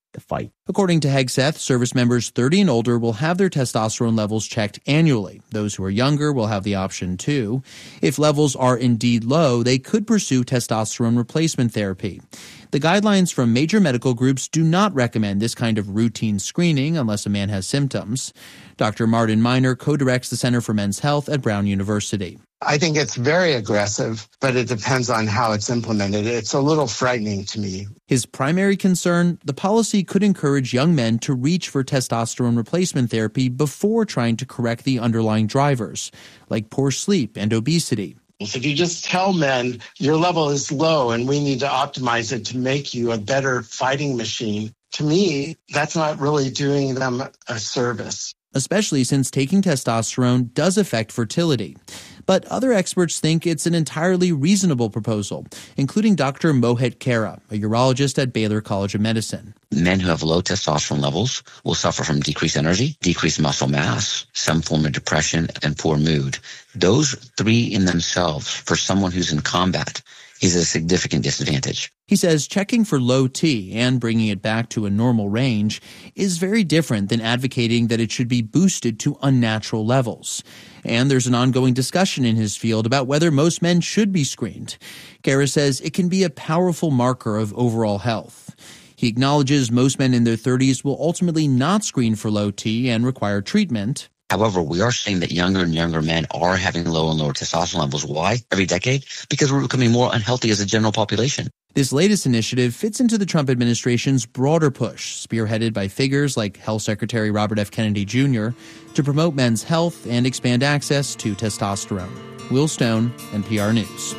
Speaker 7: the fight.
Speaker 2: According to Hegseth, service members thirty and older will have their testosterone levels checked annually. Those who are younger will have the option too. If levels are indeed low, they could pursue testosterone replacement therapy. The guidelines from major medical groups do not recommend this kind of routine screening unless a man has symptoms. Doctor Martin Miner co-directs the Center for Men's Health at Brown University.
Speaker 8: I think it's very aggressive, but it depends on how it's implemented. It's a little frightening to me.
Speaker 2: His primary concern, the policy could encourage young men to reach for testosterone replacement therapy before trying to correct the underlying drivers, like poor sleep and obesity.
Speaker 8: If you just tell men your level is low and we need to optimize it to make you a better fighting machine, to me, that's not really doing them a service.
Speaker 2: Especially since taking testosterone does affect fertility. But other experts think it's an entirely reasonable proposal, including Doctor Mohit Khera, a urologist at Baylor College of Medicine.
Speaker 9: Men who have low testosterone levels will suffer from decreased energy, decreased muscle mass, some form of depression, and poor mood. Those three in themselves, for someone who's in combat, is a significant disadvantage.
Speaker 2: He says checking for low T and bringing it back to a normal range is very different than advocating that it should be boosted to unnatural levels. And there's an ongoing discussion in his field about whether most men should be screened. Khera says it can be a powerful marker of overall health. He acknowledges most men in their thirties will ultimately not screen for low T and require treatment.
Speaker 9: However, we are seeing that younger and younger men are having low and lower testosterone levels. Why? Every decade? Because we're becoming more unhealthy as a general population.
Speaker 2: This latest initiative fits into the Trump administration's broader push, spearheaded by figures like Health Secretary Robert F. Kennedy Junior, to promote men's health and expand access to testosterone. Will Stone, N P R News.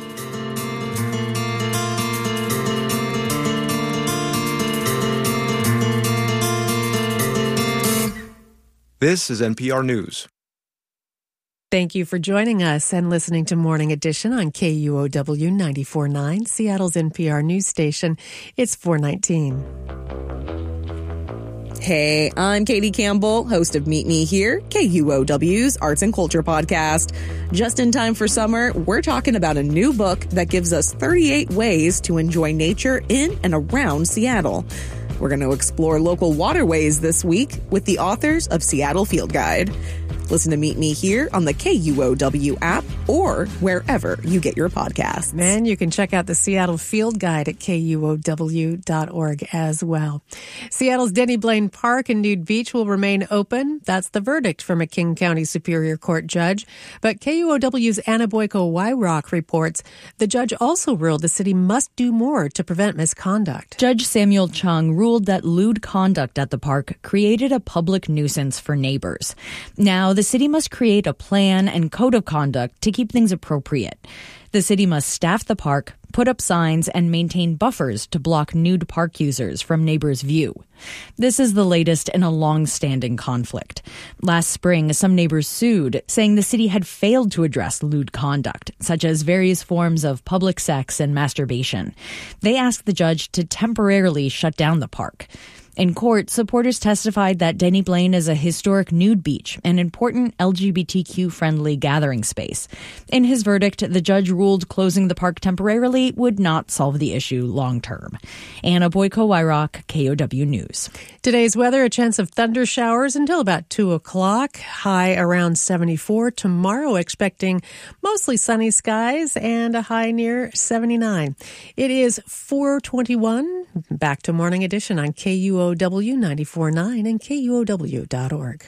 Speaker 12: This is N P R News.
Speaker 10: Thank you for joining us and listening to Morning Edition on K U O W ninety-four point nine, Seattle's N P R news station. It's four nineteen.
Speaker 11: Hey, I'm Katie Campbell, host of Meet Me Here, K U O W's Arts and Culture podcast. Just in time for summer, we're talking about a new book that gives us thirty-eight ways to enjoy nature in and around Seattle. We're going to explore local waterways this week with the authors of Seattle Field Guide. Listen to Meet Me Here on the K U O W app or wherever you get your podcasts.
Speaker 10: And you can check out the Seattle Field Guide at K U O W dot org as well. Seattle's Denny Blaine Park and Nude Beach will remain open. That's the verdict from a King County Superior Court judge. But K U O W's Anna Boyko-Wyrock reports the judge also ruled the city must do more to prevent misconduct.
Speaker 15: Judge Samuel Chung ruled that lewd conduct at the park created a public nuisance for neighbors. Now, the city must create a plan and code of conduct to keep things appropriate. The city must staff the park, put up signs, and maintain buffers to block nude park users from neighbors' view. This is the latest in a long-standing conflict. Last spring, some neighbors sued, saying the city had failed to address lewd conduct, such as various forms of public sex and masturbation. They asked the judge to temporarily shut down the park. In court, supporters testified that Denny Blaine is a historic nude beach, an important L G B T Q-friendly gathering space. In his verdict, the judge ruled closing the park temporarily would not solve the issue long-term. Anna Boyko-Wyrock, K O W News.
Speaker 10: Today's weather, a chance of thunder showers until about two o'clock, high around seventy-four. Tomorrow, expecting mostly sunny skies and a high near seventy-nine. It is four twenty-one. Back to Morning Edition on K U O W ninety-four point nine and K U O W dot org.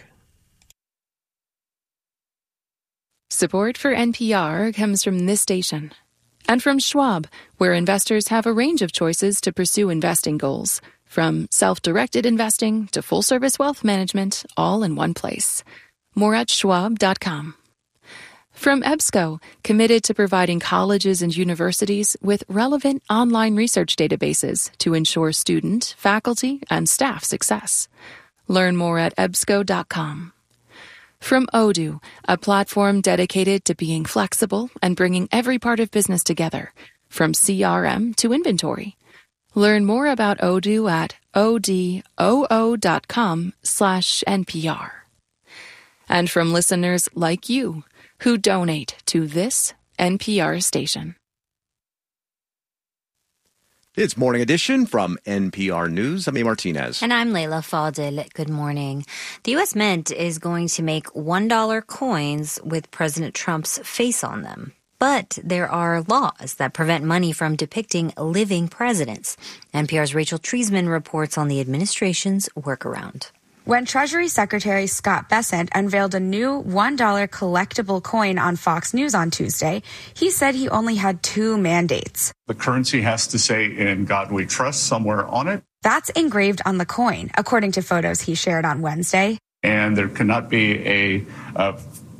Speaker 26: Support for N P R comes from this station and from Schwab, where investors have a range of choices to pursue investing goals, from self-directed investing to full-service wealth management, all in one place. More at schwab dot com. From EBSCO, committed to providing colleges and universities with relevant online research databases to ensure student, faculty, and staff success. Learn more at ebsco dot com. From Odoo, a platform dedicated to being flexible and bringing every part of business together, from C R M to inventory. Learn more about Odoo at odoo dot com slash N P R. And from listeners like you, who donate to this N P R station.
Speaker 12: It's Morning Edition from N P R News. I'm A. Martinez.
Speaker 13: And I'm Layla Fadil. Good morning. The U S Mint is going to make one dollar coins with President Trump's face on them. But there are laws that prevent money from depicting living presidents. N P R's Rachel Treisman reports on the administration's workaround.
Speaker 7: When Treasury Secretary Scott Bessent unveiled a new one dollar collectible coin on Fox News on Tuesday, he said he only had two mandates.
Speaker 16: The currency has to say "In God We Trust" somewhere on it.
Speaker 7: That's engraved on the coin, according to photos he shared on Wednesday.
Speaker 16: And there cannot be a, a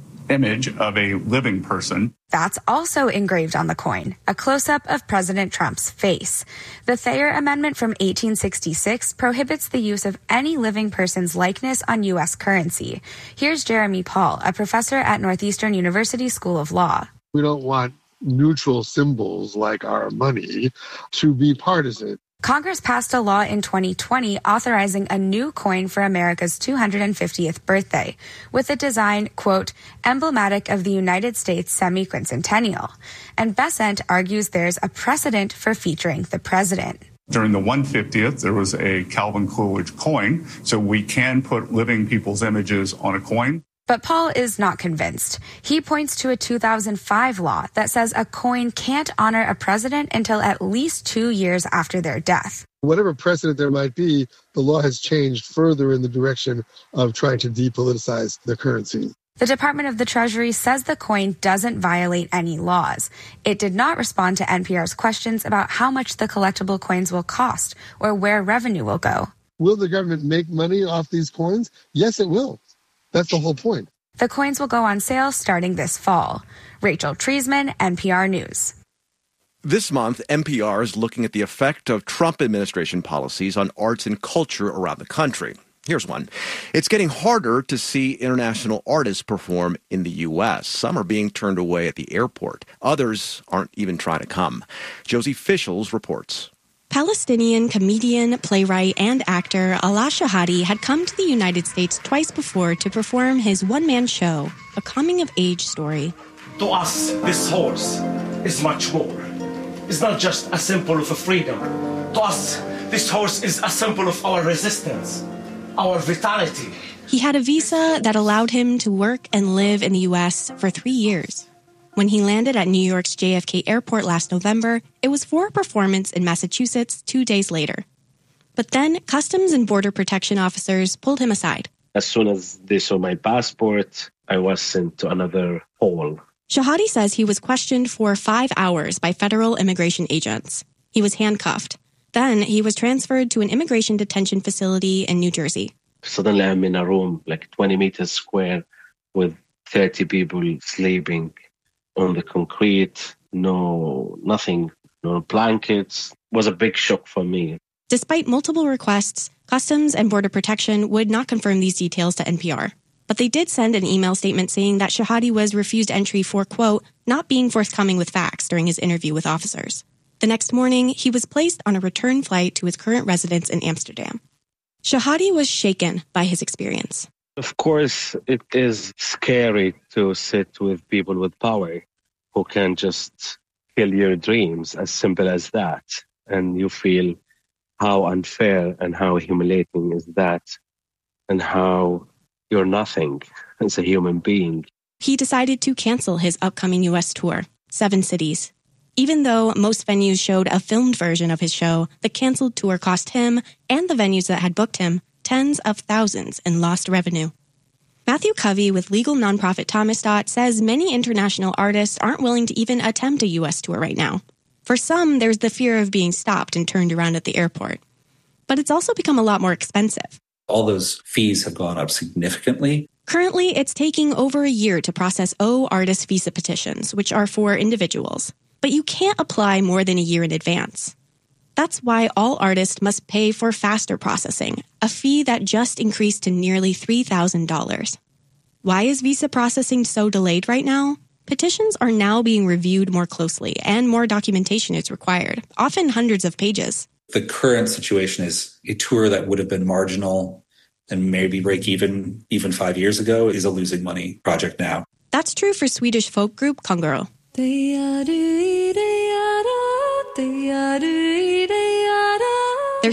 Speaker 16: image of a living person.
Speaker 7: That's also engraved on the coin, a close-up of President Trump's face. The Thayer Amendment from eighteen sixty-six prohibits the use of any living person's likeness on U S currency. Here's Jeremy Paul, a professor at Northeastern University School of Law.
Speaker 17: We don't want neutral symbols like our money to be partisan.
Speaker 7: Congress passed a law in twenty twenty authorizing a new coin for America's two hundred fiftieth birthday, with a design, quote, emblematic of the United States semi-quincentennial. And Bessent argues there's a precedent for featuring the president.
Speaker 16: During the one hundred fiftieth, there was a Calvin Coolidge coin, so we can put living people's images on a coin.
Speaker 7: But Paul is not convinced. He points to a two thousand five law that says a coin can't honor a president until at least two years after their death.
Speaker 17: Whatever precedent there might be, the law has changed further in the direction of trying to depoliticize the currency.
Speaker 7: The Department of the Treasury says the coin doesn't violate any laws. It did not respond to N P R's questions about how much the collectible coins will cost or where revenue will go.
Speaker 17: Will the government make money off these coins? Yes, it will. That's the whole point.
Speaker 7: The coins will go on sale starting this fall. Rachel Treisman, N P R News.
Speaker 12: This month, N P R is looking at the effect of Trump administration policies on arts and culture around the country. Here's one. It's getting harder to see international artists perform in the U S. Some are being turned away at the airport. Others aren't even trying to come. Josie Fischels reports.
Speaker 18: Palestinian comedian, playwright, and actor Alaa Shahadi had come to the United States twice before to perform his one-man show, a coming-of-age story.
Speaker 19: To us, this horse is much more. It's not just a symbol of freedom. To us, this horse is a symbol of our resistance, our vitality.
Speaker 18: He had a visa that allowed him to work and live in the U S for three years. When he landed at New York's J F K Airport last November, it was for a performance in Massachusetts two days later. But then Customs and Border Protection officers pulled him aside.
Speaker 20: As soon as they saw my passport, I was sent to another hall.
Speaker 18: Shahadi says he was questioned for five hours by federal immigration agents. He was handcuffed. Then he was transferred to an immigration detention facility in New Jersey.
Speaker 20: Suddenly I'm in a room like twenty meters square with thirty people sleeping on the concrete, no, nothing, no blankets. It was a big shock for me.
Speaker 18: Despite multiple requests, Customs and Border Protection would not confirm these details to N P R. But they did send an email statement saying that Shahadi was refused entry for, quote, not being forthcoming with facts during his interview with officers. The next morning, he was placed on a return flight to his current residence in Amsterdam. Shahadi was shaken by his experience.
Speaker 20: Of course, it is scary to sit with people with power who can just kill your dreams, as simple as that. And you feel how unfair and how humiliating is that, and how you're nothing as a human being.
Speaker 18: He decided to cancel his upcoming U S tour, seven cities. Even though most venues showed a filmed version of his show, the canceled tour cost him and the venues that had booked him tens of thousands in lost revenue. Matthew Covey with legal nonprofit Thomasdot says many international artists aren't willing to even attempt a U S tour right now. For some, there's the fear of being stopped and turned around at the airport. But it's also become a lot more expensive.
Speaker 27: All those fees have gone up significantly.
Speaker 18: Currently, it's taking over a year to process O artist visa petitions, which are for individuals. But you can't apply more than a year in advance. That's why all artists must pay for faster processing, a fee that just increased to nearly three thousand dollars. Why is visa processing so delayed right now? Petitions are now being reviewed more closely, and more documentation is required, often hundreds of pages.
Speaker 27: The current situation is a tour that would have been marginal and maybe break even even five years ago is a losing money project now.
Speaker 18: That's true for Swedish folk group Kongoro.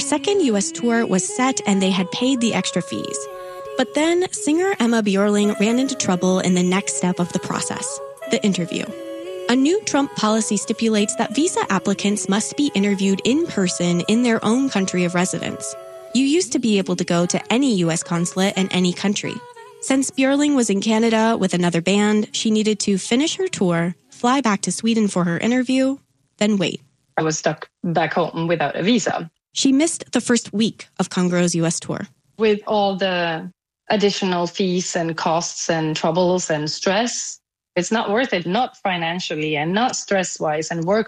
Speaker 18: second U S tour was set and they had paid the extra fees. But then singer Emma Bjorling ran into trouble in the next step of the process, the interview. A new Trump policy stipulates that visa applicants must be interviewed in person in their own country of residence. You used to be able to go to any U S consulate in any country. Since Bjorling was in Canada with another band, she needed to finish her tour, fly back to Sweden for her interview, then wait.
Speaker 4: I was stuck back home without a visa.
Speaker 18: She missed the first week of Congro's U S tour.
Speaker 4: With all the additional fees and costs and troubles and stress, it's not worth it, not financially and not stress-wise and work